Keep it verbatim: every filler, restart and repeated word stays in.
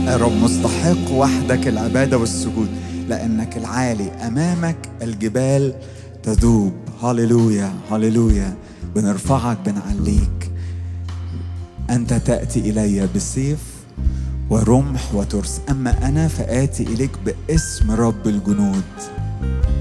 يا رب مستحق وحدك العبادة والسجود، لأنك العالي، أمامك الجبال تذوب. هاليلويا هاليلويا. بنرفعك بنعليك. أنت تأتي إلي بسيف ورمح وترس، أما أنا فآتي إليك باسم رب الجنود.